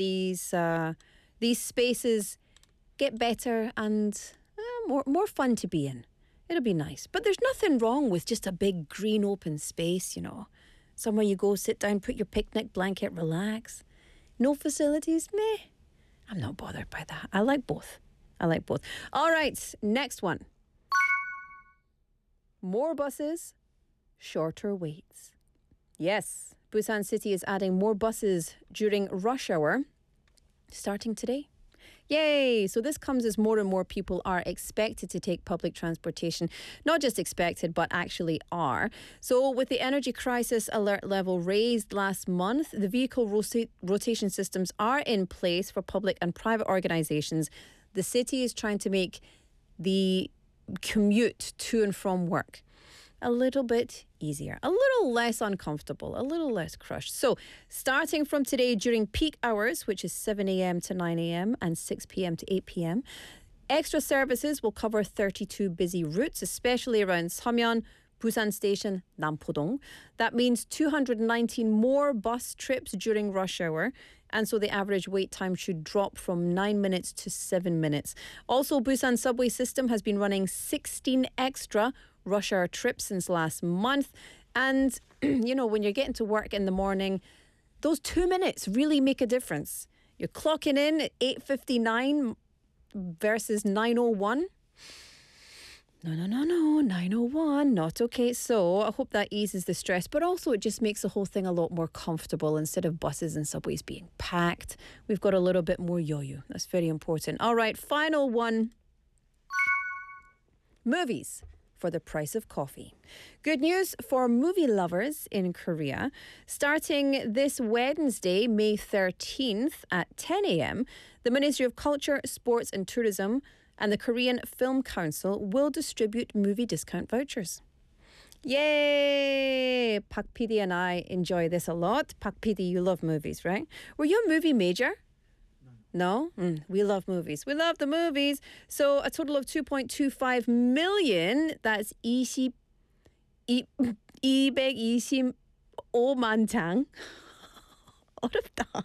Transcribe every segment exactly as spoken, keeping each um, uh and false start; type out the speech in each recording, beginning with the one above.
these uh, these spaces get better and uh, more more fun to be in. It'll be nice. But there's nothing wrong with just a big green open space, you know. Somewhere you go, sit down, put your picnic blanket, relax. No facilities? Meh. I'm not bothered by that. I like both. I like both. All right, next one. More buses, shorter waits. Yes, Busan City is adding more buses during rush hour, starting today. Yay! So this comes as more and more people are expected to take public transportation. Not just expected, but actually are. So with the energy crisis alert level raised last month, the vehicle rota- rotation systems are in place for public and private organisations. The city is trying to make the commute to and from work a little bit easier, a little less uncomfortable, a little less crushed. So starting from today during peak hours, which is seven a.m. to nine a.m. and six p.m. to eight p.m, extra services will cover thirty-two busy routes, especially around Seomyeon, Busan Station, Nampodong. That means two hundred nineteen more bus trips during rush hour. And so the average wait time should drop from nine minutes to seven minutes. Also, Busan subway system has been running sixteen extra rush hour trips since last month. And, you know, when you're getting to work in the morning, those two minutes really make a difference. You're clocking in at eight fifty-nine versus nine oh one. No, no, no, no, nine oh one, not okay. So I hope that eases the stress, but also it just makes the whole thing a lot more comfortable. Instead of buses and subways being packed, we've got a little bit more yoyo. That's very important. All right, final one. Movies for the price of coffee. Good news for movie lovers in Korea. Starting this Wednesday, May thirteenth at ten a.m, the Ministry of Culture, Sports and Tourism and the Korean Film Council will distribute movie discount vouchers. Yay! Pak P D and I enjoy this a lot. Pak P D, you love movies, right? Were you a movie major? No? Mm, we love movies. We love the movies. So a total of two point two five million, that's 이십, 이, 이백이십오만 장. 어렵다.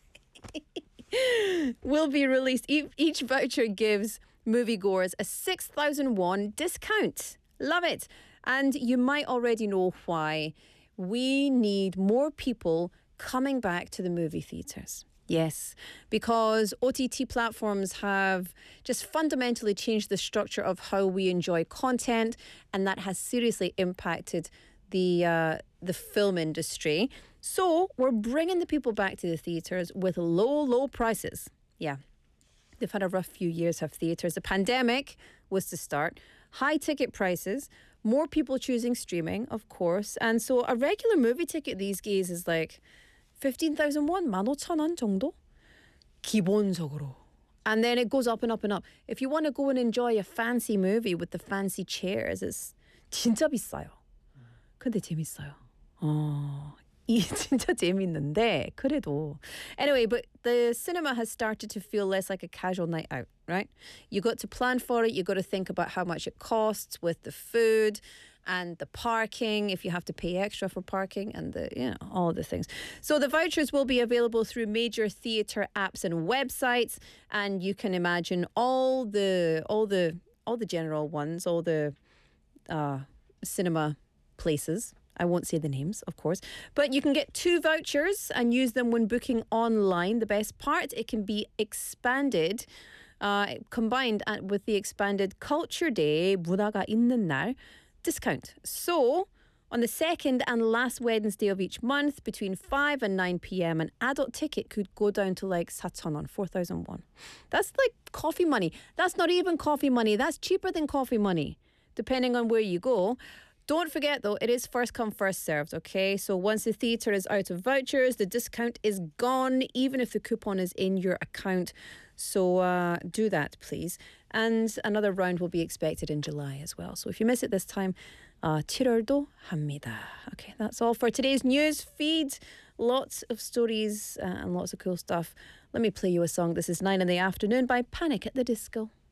will be released. E- each voucher gives moviegoers a six thousand won discount. Love it. And you might already know why. We need more people coming back to the movie theatres. Yes, because O T T platforms have just fundamentally changed the structure of how we enjoy content, and that has seriously impacted the uh, the film industry. So we're bringing the people back to the theatres with low, low prices. Yeah. They've had a rough few years, have theatres. The pandemic was to start. High ticket prices, more people choosing streaming, of course. And so a regular movie ticket these days is like fifteen thousand won, 만 오천 원 정도? 기본적으로. And then it goes up and up and up. If you want to go and enjoy a fancy movie with the fancy chairs, it's 진짜 비싸요. 근데 재밌어요. 어, 이 진짜 재밌는데 그래도. Anyway, but the cinema has started to feel less like a casual night out, right? You got to plan for it. You got to think about how much it costs with the food and the parking, if you have to pay extra for parking, and the, you know, all the things. So the vouchers will be available through major theatre apps and websites, and you can imagine all the all the all the general ones, all the uh, cinema places. I won't say the names, of course, but you can get two vouchers and use them when booking online. The best part, it can be expanded, uh, combined with the expanded Culture Day, 문화가 있는 날 discount. So, on the second and last Wednesday of each month, between five and nine p.m, an adult ticket could go down to like 사천 원, four thousand won. That's like coffee money. That's not even coffee money. That's cheaper than coffee money, depending on where you go. Don't forget, though, it is first come, first served, okay? So once the theatre is out of vouchers, the discount is gone, even if the coupon is in your account. So uh, do that, please. And another round will be expected in July as well. So if you miss it this time, uh, 칠월도 합니다. Okay, that's all for today's news feed. Lots of stories uh, and lots of cool stuff. Let me play you a song. This is Nine in the Afternoon by Panic at the Disco.